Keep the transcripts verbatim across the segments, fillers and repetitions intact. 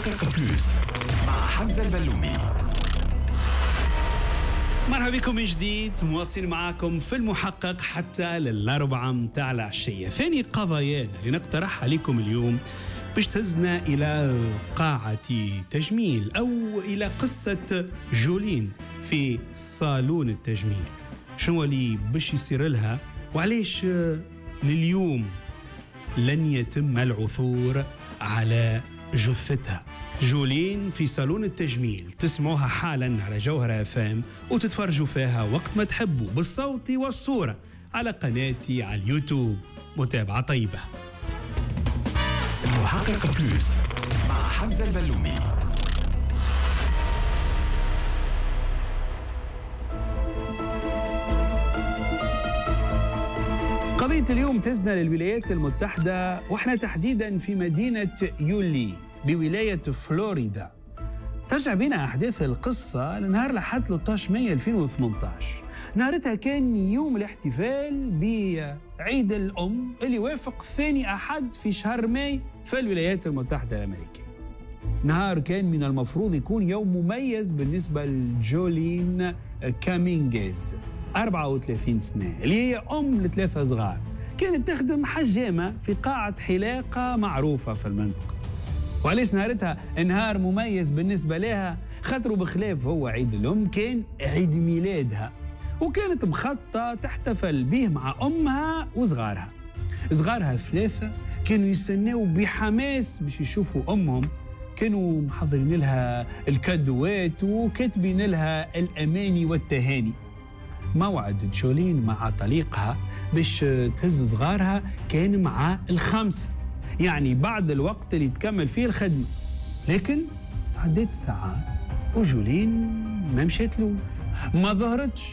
المحقق بلوس مع حمزة البلومي. مرحبا بكم من جديد، مواصلين معاكم في المحقق حتى للأربعة متاع العشية. ثاني قضايانا اللي نقترح عليكم اليوم باش تهزنا إلى قاعة تجميل أو إلى قصة جولين في صالون التجميل. شنو اللي باش يصير لها وعليش لليوم لن يتم العثور على جثتها. جولين في صالون التجميل، تسمعوها حالا على جوهرة اف ام وتتفرجوا فيها وقت ما تحبوا بالصوت والصورة على قناتي على اليوتيوب. متابعة طيبة. المحقق بلوس مع حمزة البلومي. قضية اليوم تزنا للولايات المتحدة، واحنا تحديدا في مدينة يولي بولاية فلوريدا. ترجع بنا أحداث القصة لنهار لحد ثلاثة عشر مايو ألفين وثمانية عشر. نهارتها كان يوم الاحتفال بعيد الأم اللي وافق ثاني أحد في شهر ماي في الولايات المتحدة الأمريكية. نهار كان من المفروض يكون يوم مميز بالنسبة لجولين كامينجز، أربعة وثلاثين سنة، اللي هي أم لثلاثة صغار. كانت تخدم حجامة في قاعة حلاقة معروفة في المنطقة. وعليش نهارتها نهار مميز بالنسبة لها؟ خاطروا بخلاف هو عيد الأم كان عيد ميلادها، وكانت مخططة تحتفل به مع أمها وصغارها. صغارها ثلاثة كانوا يستناوا بحماس باش يشوفوا أمهم. كانوا محضرين لها الكادوات وكاتبين لها الأماني والتهاني. موعد جولين مع طليقها باش تهز صغارها كان مع الخمسة، يعني بعد الوقت اللي تكمل فيه الخدمة. لكن عدت ساعات وجولين ما مشيتلوش، ما ظهرتش.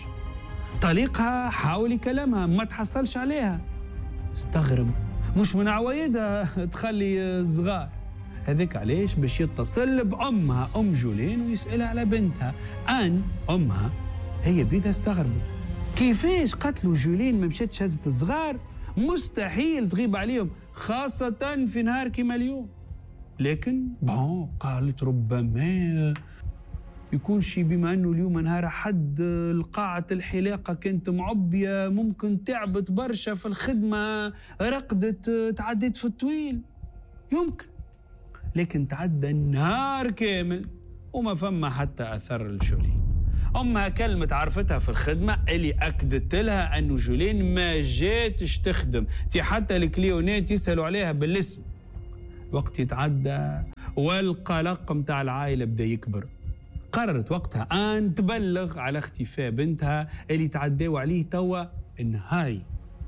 طليقها حاول يكلمها، ما تحصلش عليها. استغرب، مش من عوايدها تخلي صغار. هذاك علاش باش يتصل بأمها أم جولين ويسألها على بنتها آن. أمها هي بيدها استغربت، كيفاش قتلوا جولين ما مشاتش هزت الصغار؟ مستحيل تغيب عليهم، خاصة في نهار كيما اليوم. لكن بون قالت ربما يكون شي، بما انه اليوم نهار حد القاعة الحلاقة كانت معبية، ممكن تعبت برشا في الخدمة، رقدت، تعديت في الطويل، يمكن. لكن تعدى النهار كامل وما فما حتى أثر لجولين. أمها كلمت عرفتها في الخدمة اللي أكدت لها أنه جولين ما جاتش تخدم، تي حتى الكليونات يسألوا عليها بالاسم. وقت يتعدى والقلق متاع العائلة بدأ يكبر. قررت وقتها أن تبلغ على اختفاء بنتها اللي تعداوا عليه توا النهاري.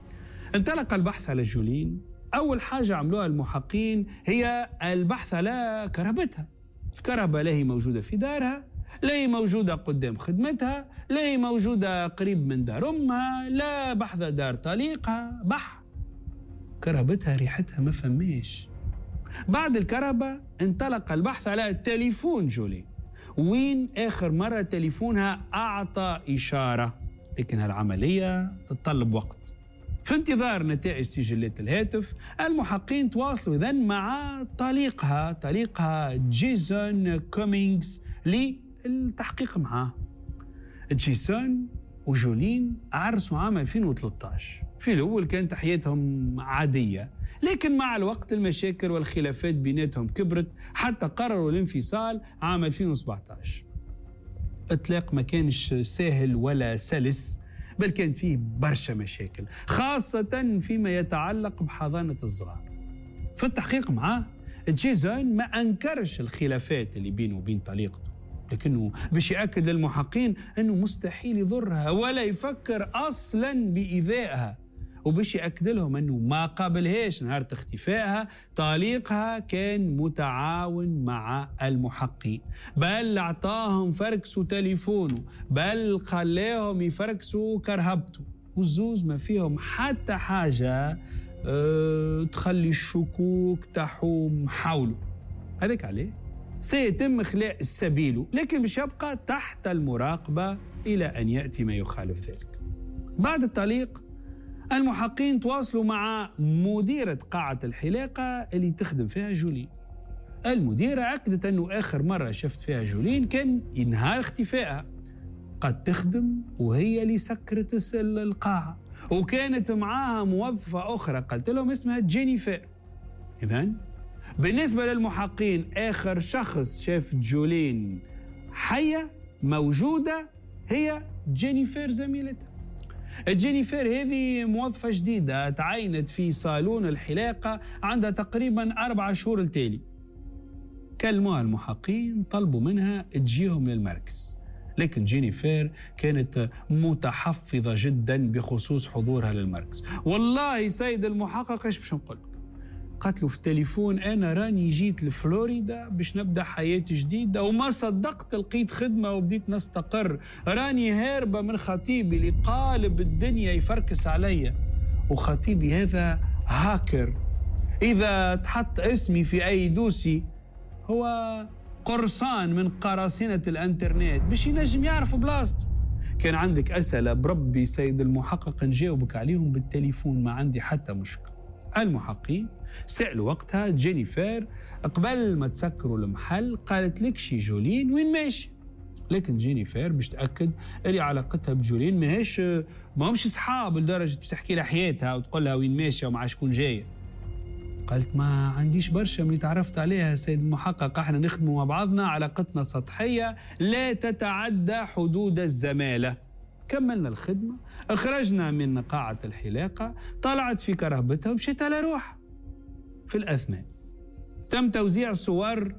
انطلق البحث على جولين. أول حاجة عملوها المحققين هي البحث على كرهبتها. الكرهبة لا هي موجودة في دارها، لا هي موجودة قدام خدمتها، لا هي موجودة قريب من دار أمها، لا بحث دار طليقها. بح كرهبتها ريحتها ما فماش. بعد الكرهبة انطلق البحث على تليفون جولين، وين آخر مرة تليفونها أعطى إشارة. لكن هالعملية تتطلب وقت. في انتظار نتائج سجلات الهاتف، المحققين تواصلوا إذن مع طليقها طليقها جيسون كومينغز للتحقيق معاه. جيسون وجولين عرسوا عام ألفين وثلاثة عشر. في الأول كانت حياتهم عادية، لكن مع الوقت المشاكل والخلافات بيناتهم كبرت حتى قرروا الانفصال عام ألفين وسبعة عشر. اطلاق ما كانش سهل ولا سلس، بل كان فيه برشا مشاكل، خاصة فيما يتعلق بحضانة الصغار. في التحقيق معاه جيسون ما أنكرش الخلافات اللي بينه وبين طليقته، لكنه باش يأكد للمحققين أنه مستحيل يضرها ولا يفكر أصلا بإيذائها. وباش يأكد لهم أنه ما قابلهاش نهار اختفائها، طليقها كان متعاون مع المحققين، بل أعطاهم فركسوا تليفونه، بل خلاهم يفركسوا كرهبته، والزوز ما فيهم حتى حاجة أه تخلي الشكوك تحوم حوله. هذاك عليه سيتم إخلاء السبيل، لكن باش يبقى تحت المراقبة إلى أن يأتي ما يخالف ذلك. بعد الطليق المحققين تواصلوا مع مديرة قاعة الحلاقة اللي تخدم فيها جولين. المديرة أكدت أنه آخر مرة شفت فيها جولين كان نهار اختفائها، قد تخدم وهي اللي سكرت القاعة، وكانت معاها موظفة أخرى قالت لهم اسمها جينيفر. إذن بالنسبة للمحققين آخر شخص شاف جولين حية موجودة هي جينيفر زميلتها. جينيفر هذه موظفة جديدة تعينت في صالون الحلاقة عندها تقريبا أربع شهور التالي. كلموها المحققين طلبوا منها تجيهم للمركز، لكن جينيفر كانت متحفظة جدا بخصوص حضورها للمركز. والله سيد المحقق ايش باش نقول، قالت له في التليفون أنا راني جيت لفلوريدا باش نبدأ حياة جديدة وما صدقت لقيت خدمة وبديت نستقر، راني هاربة من خطيبي اللي قالب الدنيا يفركس عليا، وخطيبي هذا هاكر، إذا تحط اسمي في أي دوسي هو قرصان من قراصنة الانترنت باش ينجم يعرف بلاصتي. كان عندك أسئلة بربي سيد المحقق نجاوبك عليهم بالتليفون، ما عندي حتى مشكلة. المحققين سألوا وقتها جينيفر قبل ما تسكروا المحل قالت لك شي جولين وين ماشي، لكن جينيفر باش تأكد اللي علاقتها بجولين ماهيش ما همش صحاب لدرجة باش تحكي لها حياتها وتقول لها وين ماشية ومع شكون جاية. قالت ما عنديش برشا من اللي تعرفت عليها سيد المحقق، احنا نخدموا مع بعضنا، علاقتنا سطحية لا تتعدى حدود الزمالة. كملنا الخدمة، اخرجنا من قاعة الحلاقة، طلعت في كرهبتها ومشيت على روح. في الأثناء تم توزيع صور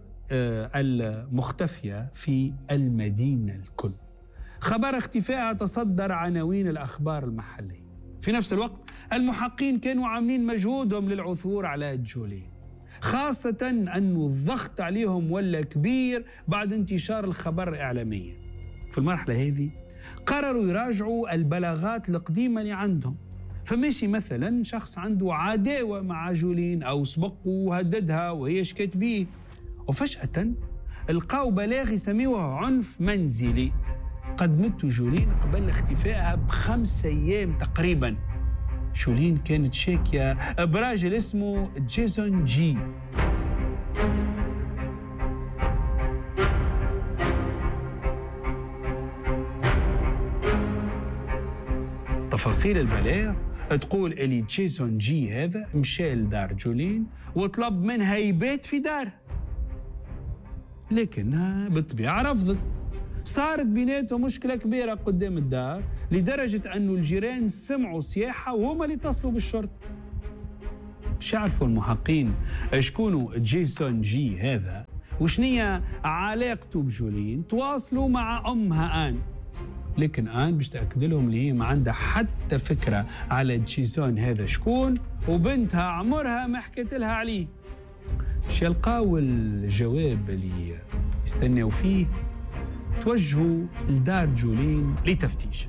المختفية في المدينة الكل. خبر اختفائها تصدر عناوين الأخبار المحلية. في نفس الوقت المحققين كانوا عاملين مجهودهم للعثور على جولين، خاصة أنه الضغط عليهم ولا كبير بعد انتشار الخبر إعلاميا. في المرحلة هذه قرروا يراجعوا البلاغات القديمة اللي عندهم، فماشي مثلا شخص عنده عداوة مع جولين أو سبق وهددها وهي شكت بيه، وفجأة لقاو بلاغ يسميوه عنف منزلي قدمته جولين قبل اختفائها بخمس أيام تقريبا. جولين كانت شاكية براجل اسمه جيسون جي. تفاصيل البلاغ تقول اللي جيسون جي هذا مشى لدار جولين وطلب منها يبات في دارها، لكنها بالطبيعة رفضت. صارت بيناتهم مشكلة كبيرة قدام الدار لدرجة أنه الجيران سمعوا صياحة وهم اللي اتصلوا بالشرطة. مش عارفوا المحققين شكونوا جيسون جي هذا وشنية علاقته بجولين، تواصلوا مع أمها آن، لكن آن باش تأكد لهم اللي هي ما عندها حتى فكرة على جيسون هذا شكون، وبنتها عمرها ما حكت لها عليه. باش يلقاو الجواب اللي يستناو فيه توجهوا لدار جولين لتفتيشها.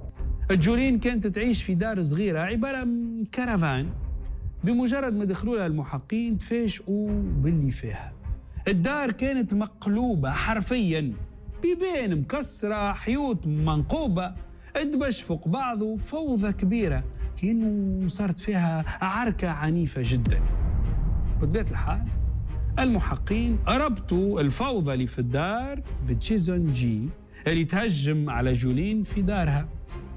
جولين كانت تعيش في دار صغيرة عبارة من كرفان. بمجرد ما دخلوا لها المحققين تفاجئوا باللي فيها. الدار كانت مقلوبة حرفياً، بيبان مكسرة، حيوط منقوبة، ادبش فوق بعضه، فوضى كبيرة كأنه صارت فيها عركة عنيفة جدا. بطبيعة الحال المحققين ربطوا الفوضى اللي في الدار بجيسون جي اللي تهجم على جولين في دارها.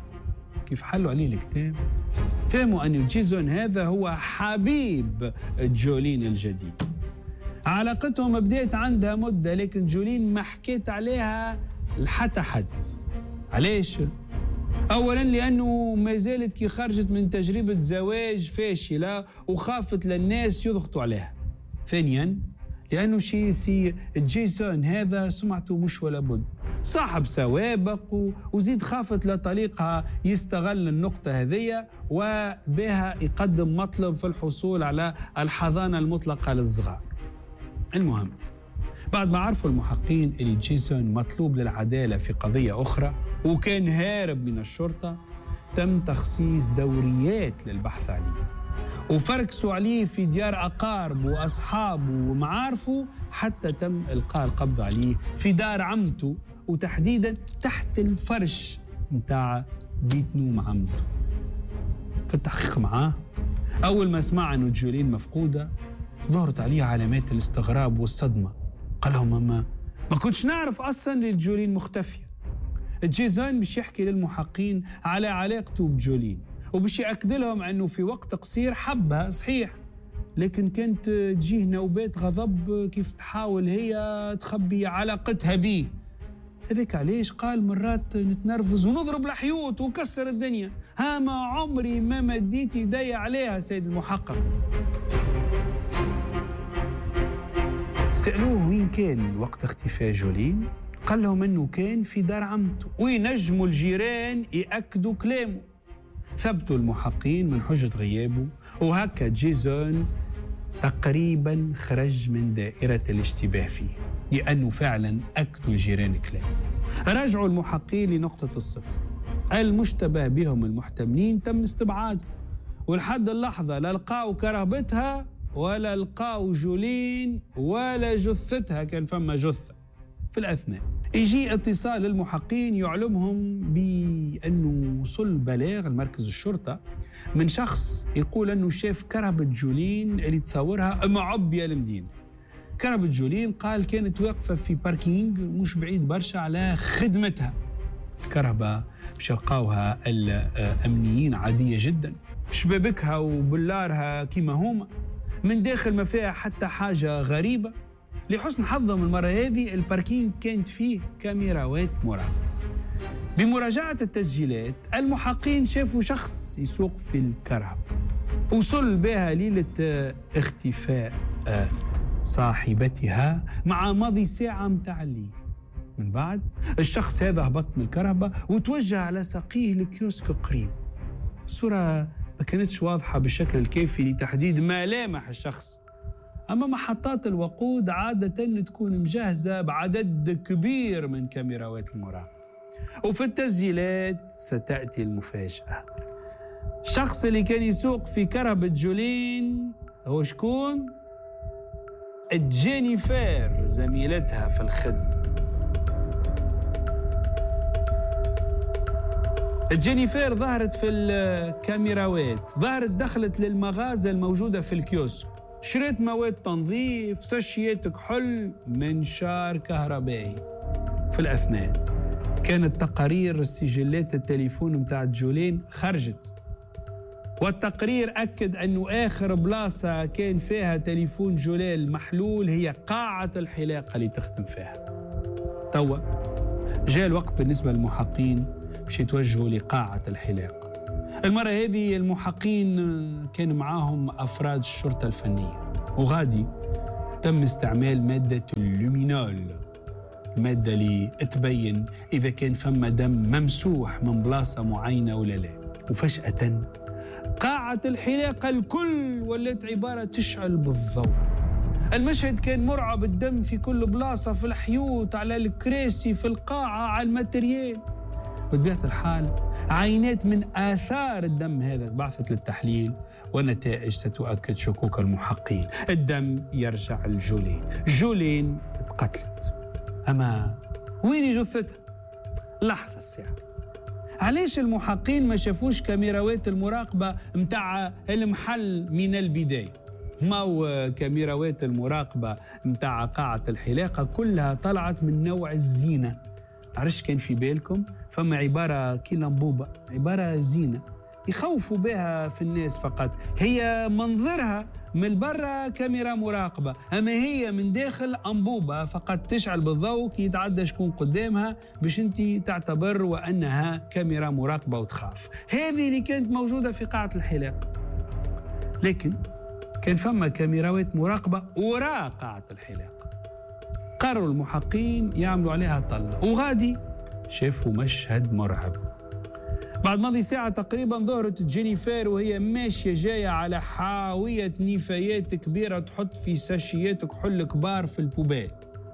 كيف حلوا عليه الكتاب؟ فهموا أن جيسون هذا هو حبيب جولين الجديد. علاقتهم بدأت عندها مدة، لكن جولين ما حكيت عليها لحتى حد. علاش؟ أولاً لأنه ما زالت كي خرجت من تجربة زواج فاشلة وخافت للناس يضغطوا عليها. ثانياً لأنه شي سي جيسون هذا سمعته مش ولا بد، صاحب سوابق، وزيد خافت لطليقها يستغل النقطة هذية وبها يقدم مطلب في الحصول على الحضانة المطلقة للصغار. المهم بعد ما عرفوا المحققين اللي جيسون مطلوب للعدالة في قضية أخرى وكان هارب من الشرطة، تم تخصيص دوريات للبحث عليه، وفركسوا عليه في ديار أقاربه وأصحابه ومعارفه، حتى تم إلقاء القبض عليه في دار عمته، وتحديداً تحت الفرش متاع بيت نوم عمته. في التحقيق معاه أول ما سمع أنه جولين مفقودة ظهرت عليه علامات الاستغراب والصدمة. قال لهم أما ما كنتش نعرف أصلا إن جولين مختفية. جيسون باش يحكي للمحققين على علاقته بجولين وباش يأكد لهم أنه في وقت قصير حبها صحيح، لكن كانت تجيه نوبات غضب كيف تحاول هي تخبي علاقتها بيه. هذاك علاش قال مرات نتنرفز ونضرب الحيوط وكسر الدنيا. ها ما عمري ما مديت يدي عليها سيد المحقق. سألوه وين كان وقت اختفاء جولين؟ قال لهم انه كان في دار عمته، وينجموا الجيران يأكدوا كلامه. ثبتوا المحققين من حجة غيابه، وهكا جيسون تقريبا خرج من دائرة الاشتباه فيه، لأنه فعلا أكدوا الجيران كلامه. رجعوا المحققين لنقطة الصفر. المشتبه بهم المحتملين تم استبعاده، ولحد اللحظة لا لقاوا كرهبتها ولا لقاوا جولين ولا جثتها، كان فما جثة. في الأثناء يجي اتصال للمحققين يعلمهم بأنه وصل بلاغ لمركز الشرطة من شخص يقول أنه شاف كرهبة جولين اللي تصورها معبية المدينة. كرهبة جولين قال كانت واقفة في باركينج مش بعيد برشا على خدمتها. الكرهبة باش يلقاوها الأمنيين عادية جدا، شبابكها وبلارها كيما هما، من داخل ما فيها حتى حاجة غريبة. لحسن حظهم المرة هذه الباركينج كانت فيه كاميراوات مراقبة. بمراجعة التسجيلات المحققين شافوا شخص يسوق في الكرهبة، وصل بها ليلة اختفاء صاحبتها مع ماضي ساعة متاع الليل. من بعد الشخص هذا هبط من الكرهبة وتوجه على ساقيه لكيوسك قريب. الصورة ما كانتش واضحة بالشكل الكافي لتحديد ملامح الشخص، أما محطات الوقود عادة تكون مجهزة بعدد كبير من كاميراوات المراقبة. وفي التسجيلات ستأتي المفاجأة. الشخص اللي كان يسوق في كرهبة جولين هو شكون؟ جينيفر زميلتها في الخدمة. جينيفر ظهرت في الكاميراوات، ظهرت دخلت للمغازة الموجودة في الكيوسك، شريت مواد تنظيف، ساشيات كحول، منشار كهربائي. في الأثناء كانت تقارير سجلات التليفون متاع جولين خرجت، والتقرير أكد أنه آخر بلاصة كان فيها تليفون جولين محلول هي قاعة الحلاقة اللي تخدم فيها. توا جاء الوقت بالنسبة للمحققين باش يتوجهوا لقاعة الحلاقة. المرة هذه المحققين كان معاهم أفراد الشرطة الفنية، وغادي تم استعمال مادة اللومينول، المادة اللي تبين إذا كان فما دم ممسوح من بلاصة معينة ولا لا. وفجأة قاعة الحلاقة الكل ولات عبارة تشعل بالضوء. المشهد كان مرعب، الدم في كل بلاصة، في الحيوط، على الكراسي، في القاعة، على الماتريال. بطبيعة الحال عينات من آثار الدم هذا بعثت للتحليل، والنتائج ستؤكد شكوك المحققين. الدم يرجع لجولين. جولين اتقتلت، أما وين جثتها؟ لحظة الساعة. علاش المحققين ما شافوش كاميراوات المراقبة متاع المحل من البداية؟ ما هو كاميراوات المراقبة متاع قاعة الحلاقة كلها طلعت من نوع الزينة. عرش كان في بالكم فما عبارة كي لمبوبة، عبارة زينة يخوفوا بها في الناس فقط. هي منظرها من برا كاميرا مراقبة، أما هي من داخل أنبوبة فقط تشعل بالضوء كي يتعدى شكون قدامها باش انت تعتبر وأنها كاميرا مراقبة وتخاف. هذه اللي كانت موجودة في قاعة الحلاقة. لكن كان فما كاميراوات مراقبة وراء قاعة الحلاقة. قرروا المحققين يعملوا عليها طلة، وغادي شافوا مشهد مرعب. بعد ماضي ساعة تقريبا ظهرت جينيفر وهي ماشية جاية على حاوية نفايات كبيرة تحط في ساشيات كحول كبار في البوبال.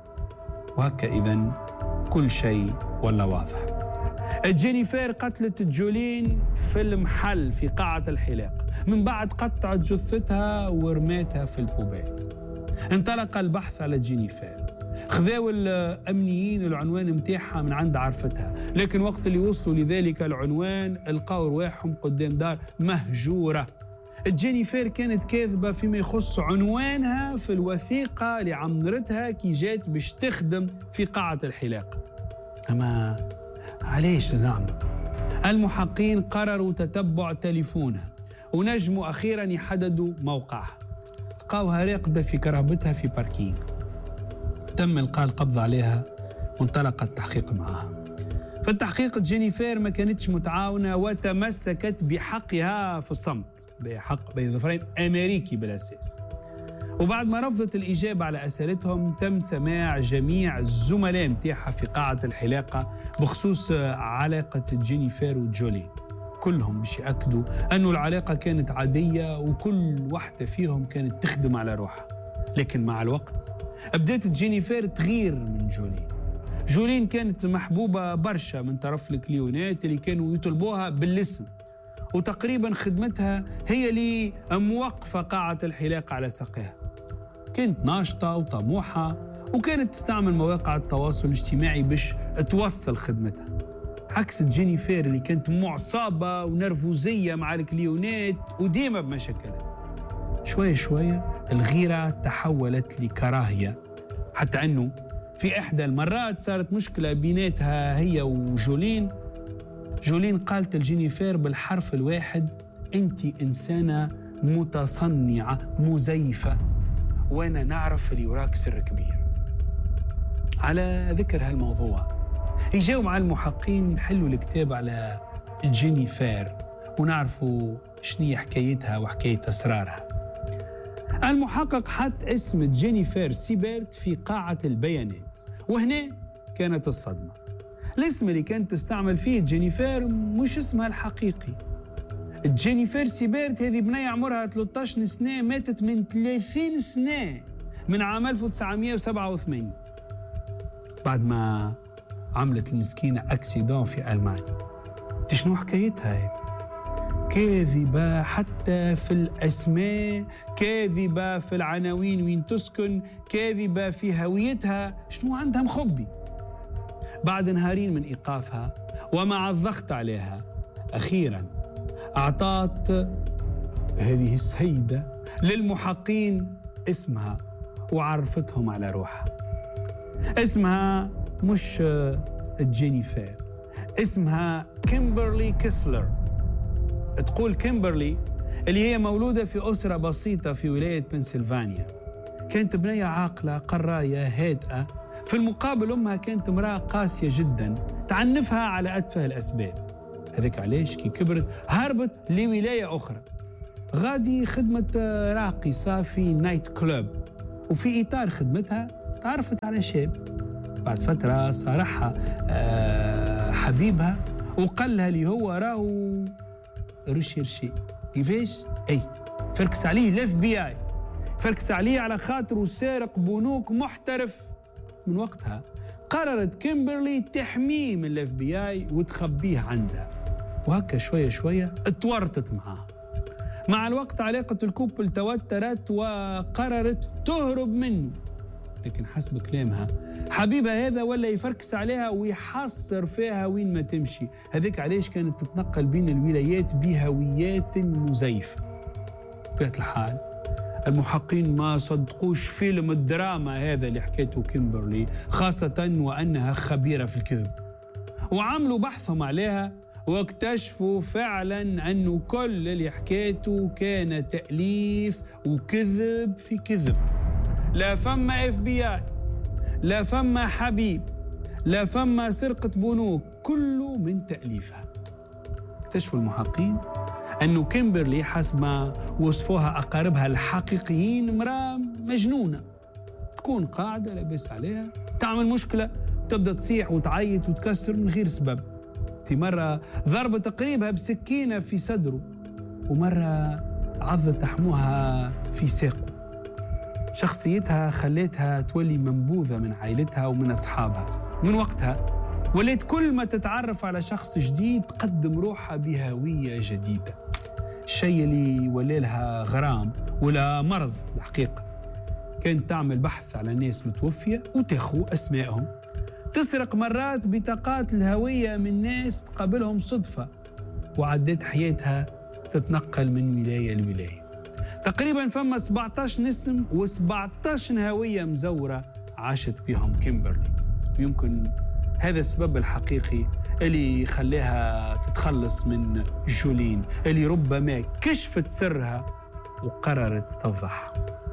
وهكا إذن كل شيء ولا واضح. جينيفر قتلت جولين في المحل في قاعة الحلاقة، من بعد قطعت جثتها ورماتها في البوبال. انطلق البحث على جينيفر، خذاوا الأمنيين العنوان متاعها من عند عرفتها، لكن وقت اللي وصلوا لذلك العنوان لقاو رواحهم قدام دار مهجورة. جينيفر كانت كاذبة فيما يخص عنوانها في الوثيقة اللي عمرتها كي جات باش تخدم في قاعة الحلاقة. أما علاش زعما؟ المحققين قرروا تتبع تليفونها ونجموا أخيراً يحددوا موقعها. لقاوها راقدة في كرهبتها في باركينج. تم إلقاء القبض عليها وانطلق التحقيق معها. في التحقيق جينيفر ما كانتش متعاونة وتمسكت بحقها في الصمت، بحق بين ظفرين أمريكي بالأساس. وبعد ما رفضت الإجابة على أسئلتهم تم سماع جميع الزملاء متاعها في قاعة الحلاقة بخصوص علاقة جينيفر وجولين. كلهم باش يأكدوا أنه العلاقة كانت عادية وكل واحدة فيهم كانت تخدم على روحها. لكن مع الوقت بدأت جينيفر تغير من جولين. جولين كانت محبوبة برشا من طرف الكليونات اللي كانوا يطلبوها بالاسم، وتقريبا خدمتها هي اللي موقفة قاعة الحلاقة على ساقها. كانت ناشطة وطموحة وكانت تستعمل مواقع التواصل الاجتماعي باش توصل خدمتها، عكس جينيفر اللي كانت معصابة ونرفوزية مع الكليونات وديما بمشاكلها. شوية شوية الغيرة تحولت لكراهية، حتى أنه في إحدى المرات صارت مشكلة بيناتها هي وجولين. جولين قالت لجينيفر بالحرف الواحد: أنت إنسانة متصنعة مزيفة، وأنا نعرف اللي وراك سر كبير. على ذكر هالموضوع يجاو مع المحققين نحلوا الكتاب على جينيفر ونعرفوا شنية حكايتها وحكاية أسرارها. المحقق حط اسم جينيفر سيبرت في قاعة البيانات، وهنا كانت الصدمة. الاسم اللي كانت تستعمل فيه جينيفر مش اسمها الحقيقي. جينيفر سيبرت هذه بنية عمرها ثلاثة عشر سنة، ماتت من ثلاثين سنة، من عام ألف وتسعمائة وسبعة وثمانين، بعد ما عملت المسكينة أكسيدون في ألمانيا. شنو حكايتها هذه؟ كاذبة حتى في الأسماء، كاذبة في العناوين وين تسكن، كاذبة في هويتها. شنو عندها مخبي؟ بعد نهارين من إيقافها ومع الضغط عليها أخيراً أعطت هذه السيدة للمحققين اسمها وعرفتهم على روحها. اسمها مش جينيفر، اسمها كيمبرلي كيسلر. تقول كيمبرلي اللي هي مولودة في أسرة بسيطة في ولاية بنسلفانيا. كانت بنية عاقلة قراية هادئة، في المقابل أمها كانت امرأة قاسية جدا تعنفها على أتفه الأسباب. هذاك علاش كي كبرت هربت لولاية أخرى، غادي خدمة راقصة في نايت كلوب، وفي إطار خدمتها تعرفت على شاب. بعد فترة صارحها أه حبيبها وقال لها اللي هو راهو ريشيرشي. كيفاش؟ أي فركس عليه الاف بي اي، فركس عليه على خاطره سارق بنوك محترف. من وقتها قررت كيمبرلي تحميه من الاف بي اي وتخبيه عندها، وهكا شوية شوية اتورطت معاه. مع الوقت علاقة الكوبل توترت وقررت تهرب منه، لكن حسب كلامها حبيبها هذا ولا يفركس عليها ويحصر فيها وين ما تمشي. هذيك علاش كانت تتنقل بين الولايات بهويات مزيفة. بطبيعة الحال المحققين ما صدقوش فيلم الدراما هذا اللي حكيته كيمبرلي، خاصة وأنها خبيرة في الكذب، وعملوا بحثهم عليها واكتشفوا فعلا أنه كل اللي حكيته كان تأليف وكذب في كذب. لا فما اف بي اي، لا فما حبيب، لا فما سرقة بنوك، كله من تأليفها. اكتشفوا المحققين أنه كيمبرلي حسب ما وصفوها أقاربها الحقيقيين امرأة مجنونة، تكون قاعدة لاباس عليها تعمل مشكلة تبدأ تصيح وتعيط وتكسر من غير سبب. في مرة ضربت قريبها بسكينة في صدره، ومرة عضت حموها في ساقه. شخصيتها خلتها تولي منبوذة من عائلتها ومن أصحابها. من وقتها وليت كل ما تتعرف على شخص جديد تقدم روحها بهوية جديدة، الشيء اللي ولا لها غرام ولا مرض. الحقيقة كانت تعمل بحث على ناس متوفية وتاخو أسمائهم، تسرق مرات بطاقات الهوية من ناس تقابلهم صدفة، وعدت حياتها تتنقل من ولاية لولاية. تقريبا فما سبعة عشر نسم وسبعة عشر هوية مزورة عاشت بهم كيمبرلي، ويمكن هذا السبب الحقيقي اللي خلاها تتخلص من جولين اللي ربما كشفت سرها وقررت تفضحها.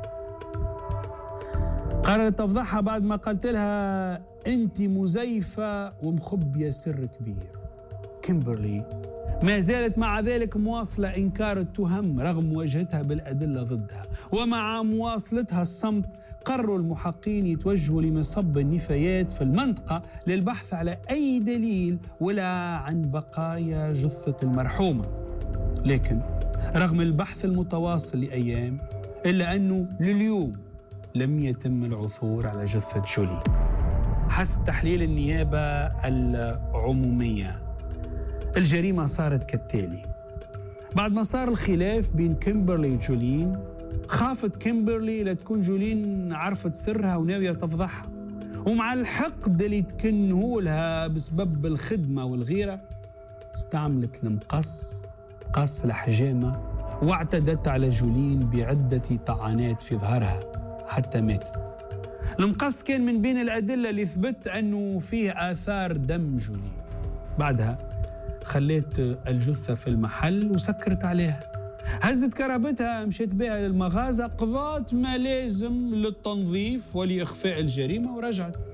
قررت تفضحها بعد ما قلت لها أنت مزيفة ومخبية سر كبير. كيمبرلي ما زالت مع ذلك مواصلة إنكار التهم رغم مواجهتها بالأدلة ضدها، ومع مواصلتها الصمت قرروا المحققين يتوجهوا لمصب النفايات في المنطقة للبحث على أي دليل ولا عن بقايا جثة المرحومة. لكن رغم البحث المتواصل لأيام إلا أنه لليوم لم يتم العثور على جثة جولين. حسب تحليل النيابة العمومية الجريمة صارت كالتالي: بعد ما صار الخلاف بين كيمبرلي وجولين، خافت كيمبرلي لتكون جولين عرفت سرها وناوية تفضحها، ومع الحقد اللي تكنه لها بسبب الخدمة والغيرة استعملت المقص قص الحجامة واعتدت على جولين بعدة طعنات في ظهرها حتى ماتت. المقص كان من بين الأدلة اللي ثبت أنه فيه آثار دم جولين. بعدها خليت الجثة في المحل وسكرت عليها، هزت كرابتها مشيت بها للمغازة، قضات ما لازم للتنظيف ولإخفاء الجريمة ورجعت.